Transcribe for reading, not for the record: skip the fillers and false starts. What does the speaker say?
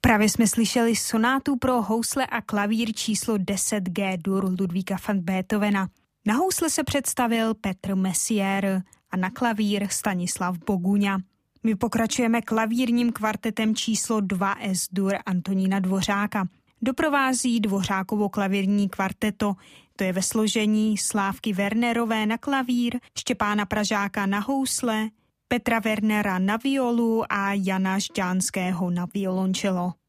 Právě jsme slyšeli sonátu pro housle a klavír číslo 10 G-dur Ludvíka van Beethovena. Na housle se představil Petr Messier a na klavír Stanislav Boguňa. My pokračujeme klavírním kvartetem číslo 2 S-dur Antonína Dvořáka. Doprovází Dvořákovo klavírní kvarteto, to je ve složení Slávky Wernerové na klavír, Štěpána Pražáka na housle, Petra Wernera na violu a Jana Žďánského na violončelo.